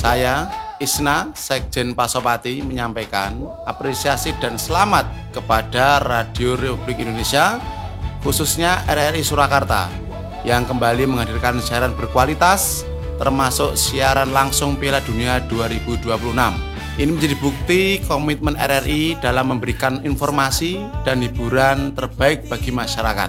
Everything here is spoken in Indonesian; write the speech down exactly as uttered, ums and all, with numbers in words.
Saya, Isna, Sekjen Pasopati, menyampaikan apresiasi dan selamat kepada Radio Republik Indonesia, khususnya R R I Surakarta, yang kembali menghadirkan siaran berkualitas, termasuk siaran langsung Piala Dunia dua ribu dua puluh enam. Ini menjadi bukti komitmen R R I dalam memberikan informasi dan hiburan terbaik bagi masyarakat.